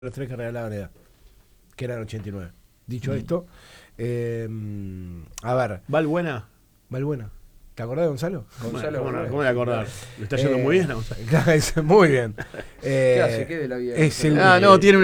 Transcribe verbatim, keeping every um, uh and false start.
Los tres que regalaban edad, que eran ochenta y nueve. Dicho Mm. esto, eh, a ver, Valbuena. Valbuena. ¿Te acordás de Gonzalo? Gonzalo, ¿cómo, no- Valbuena. cómo voy a acordar? ¿Le está yendo Eh, muy bien a Gonzalo? Claro, es muy bien. Eh, ¿Qué hace? ¿Qué de la vida? es el- Ah, no, tiene